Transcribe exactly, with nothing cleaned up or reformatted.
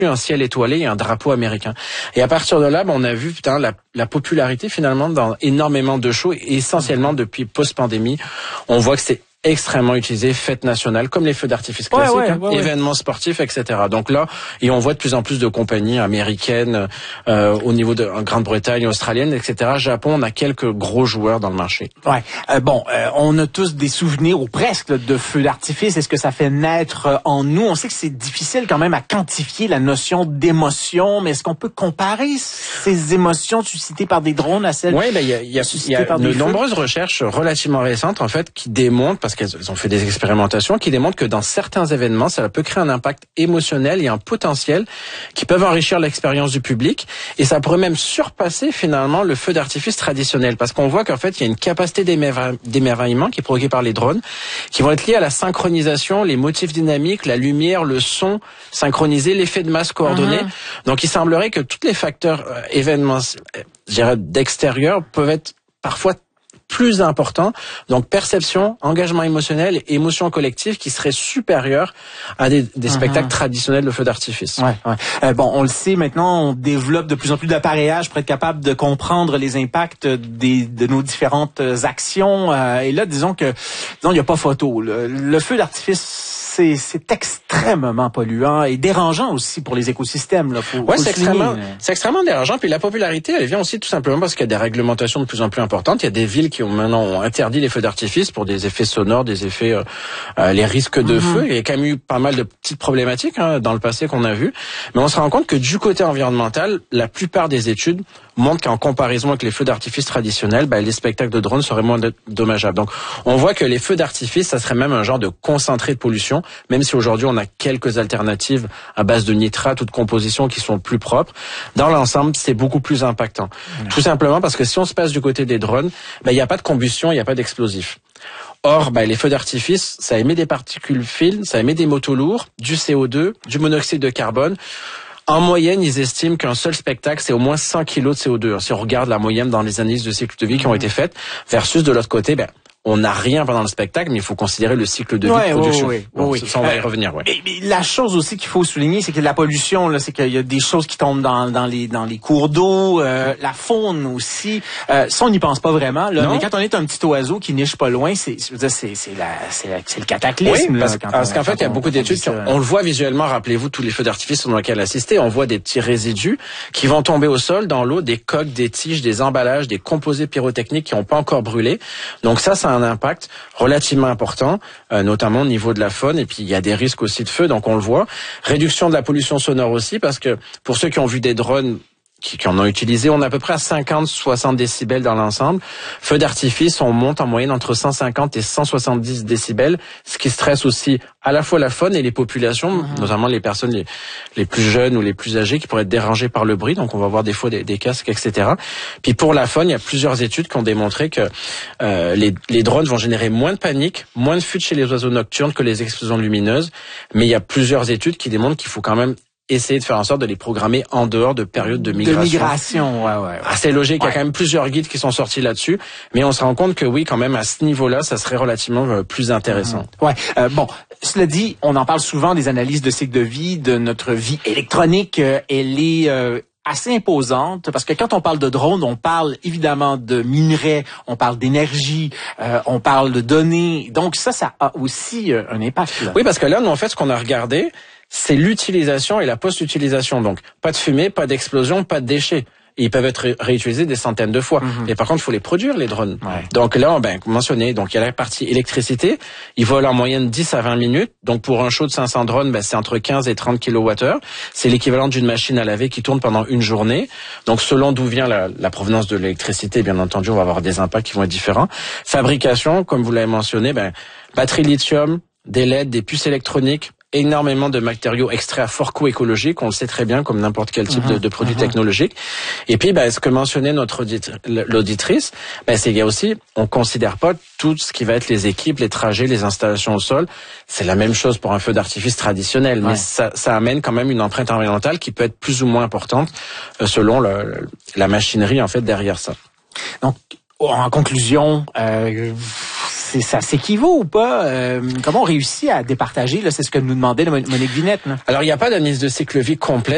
un ciel étoilé et un drapeau américain. Et à partir de là, ben, on a vu putain, la, la popularité finalement dans énormément de shows, et essentiellement depuis post-pandémie, on voit que c'est extrêmement utilisé, fêtes nationales, comme les feux d'artifice classiques, ouais, ouais, hein, ouais, événements sportifs, et cetera. Donc là, et on voit de plus en plus de compagnies américaines, euh, au niveau de Grande-Bretagne, australienne, et cetera. Japon, on a quelques gros joueurs dans le marché. Ouais. Euh, bon, euh, on a tous des souvenirs, ou presque, là, de feux d'artifice. Est-ce que ça fait naître euh, en nous? On sait que c'est difficile quand même à quantifier la notion d'émotion, mais est-ce qu'on peut comparer ces émotions suscitées par des drones à celles Oui, ben il y a, y a, y a de nombreuses recherches relativement récentes en fait qui démontrent, parce qu'elles ont fait des expérimentations, qui démontrent que dans certains événements, ça peut créer un impact émotionnel et un potentiel qui peuvent enrichir l'expérience du public, et ça pourrait même surpasser finalement le feu d'artifice traditionnel, parce qu'on voit qu'en fait il y a une capacité d'émerveillement qui est provoquée par les drones, qui vont être liés à la synchronisation, les motifs dynamiques, la lumière, le son synchronisé, l'effet de masse coordonné. Mmh. Donc il semblerait que tous les facteurs euh, événements, je dirais, d'extérieur peuvent être parfois plus important, donc perception, engagement émotionnel, émotion collective qui serait supérieure à des, des uh-huh. spectacles traditionnels de feux d'artifice. Ouais, ouais. Euh, bon, on le sait maintenant, on développe de plus en plus d'appareillages pour être capable de comprendre les impacts des, de nos différentes actions. Euh, et là, disons que, disons, il n'y a pas photo. Le, le feu d'artifice, c'est, c'est extrêmement polluant et dérangeant aussi pour les écosystèmes. Là, faut, ouais, faut c'est extrêmement, c'est extrêmement dérangeant. Puis la popularité, elle vient aussi tout simplement parce qu'il y a des réglementations de plus en plus importantes. Il y a des villes qui ont maintenant ont interdit les feux d'artifice pour des effets sonores, des effets, euh, euh, les risques de mm-hmm. feu. Il y a quand même eu pas mal de petites problématiques hein, dans le passé qu'on a vu. Mais on se rend compte que du côté environnemental, la plupart des études montrent qu'en comparaison avec les feux d'artifice traditionnels, ben, les spectacles de drones seraient moins dommageables. Donc, on voit que les feux d'artifice, ça serait même un genre de concentré de pollution, même si aujourd'hui on a quelques alternatives à base de nitrate ou de compositions qui sont plus propres. Dans l'ensemble, c'est beaucoup plus impactant. Mmh. Tout simplement parce que si on se passe du côté des drones, ben, il n'y a pas de combustion, il n'y a pas d'explosif. Or, ben, les feux d'artifice, ça émet des particules fines, ça émet des métaux lourds, du C O deux, du monoxyde de carbone. En moyenne, ils estiment qu'un seul spectacle, c'est au moins cent kilos de C O deux. Si on regarde la moyenne dans les analyses de cycle de vie qui ont été faites, versus de l'autre côté, ben, on n'a rien pendant le spectacle, mais il faut considérer le cycle de vie ouais, de production. Oui, oui, bon, oui. Ça, on va y revenir. Ouais. Mais, mais la chose aussi qu'il faut souligner, c'est que la pollution, là, c'est qu'il y a des choses qui tombent dans, dans les dans les cours d'eau, euh, la faune aussi. Euh, ça, on n'y pense pas vraiment. Là. Mais quand on est un petit oiseau qui niche pas loin, c'est je veux dire, c'est c'est la c'est, la, c'est le cataclysme. Oui, parce, là, quand parce on, qu'en fait, il y a beaucoup d'études. Qui, on le voit visuellement. Rappelez-vous tous les feux d'artifice dans lesquels assister. On voit des petits résidus qui vont tomber au sol, dans l'eau, des coques, des tiges, des emballages, des composés pyrotechniques qui n'ont pas encore brûlé. Donc ça, ça a un impact relativement important, euh, notamment au niveau de la faune, et puis il y a des risques aussi de feu, donc on le voit. Réduction de la pollution sonore aussi, parce que pour ceux qui ont vu des drones qui, qui en ont utilisé, on est à peu près à cinquante à soixante décibels dans l'ensemble. Feu d'artifice, on monte en moyenne entre cent cinquante et cent soixante-dix décibels, ce qui stresse aussi à la fois la faune et les populations, mmh. notamment les personnes les, les plus jeunes ou les plus âgées qui pourraient être dérangées par le bruit, donc on va voir des fois des, des casques, et cetera. Puis pour la faune, il y a plusieurs études qui ont démontré que euh, les, les drones vont générer moins de panique, moins de fuite chez les oiseaux nocturnes que les explosions lumineuses, mais il y a plusieurs études qui démontrent qu'il faut quand même essayer de faire en sorte de les programmer en dehors de périodes de migration. De migration, ouais, ouais. ouais. Ah, c'est logique, ouais. Il y a quand même plusieurs guides qui sont sortis là-dessus, mais on se rend compte que oui, quand même, à ce niveau-là, ça serait relativement euh, plus intéressant. Mmh. Ouais, euh, bon, cela dit, on en parle souvent des analyses de cycle de vie, de notre vie électronique, euh, elle est... Euh, assez imposante, parce que quand on parle de drone, on parle évidemment de minerais, on parle d'énergie, euh, on parle de données. Donc ça, ça a aussi euh, un impact. Là. Oui, parce que là, nous, en fait, ce qu'on a regardé, c'est l'utilisation et la post-utilisation. Donc, pas de fumée, pas d'explosion, pas de déchets. Et ils peuvent être ré- réutilisés des centaines de fois. Mm-hmm. Et par contre, il faut les produire, les drones. Ouais. Donc là, ben, mentionné, donc il y a la partie électricité. Ils volent en moyenne dix à vingt minutes. Donc pour un show de cinq cents drones, ben, c'est entre quinze et trente kilowattheures. C'est l'équivalent d'une machine à laver qui tourne pendant une journée. Donc selon d'où vient la, la provenance de l'électricité, bien entendu, on va avoir des impacts qui vont être différents. Fabrication, comme vous l'avez mentionné, ben, batterie lithium, des L E D, des puces électroniques, énormément de matériaux extraits à fort coût écologique, on le sait très bien, comme n'importe quel type mmh, de, de produit mmh. technologique. Et puis, ben, ce que mentionnait notre audit- l'auditrice, ben, c'est qu'il y a aussi, on considère pas tout ce qui va être les équipes, les trajets, les installations au sol. C'est la même chose pour un feu d'artifice traditionnel, ouais. mais ça, ça amène quand même une empreinte environnementale qui peut être plus ou moins importante euh, selon le, la machinerie en fait derrière ça. Donc, en conclusion, euh, c'est, ça s'équivaut ou pas? Euh, comment on réussit à départager? Là, c'est ce que nous demandait Monique Vinette. Là. Alors, il n'y a pas d'analyse de cycle vie complète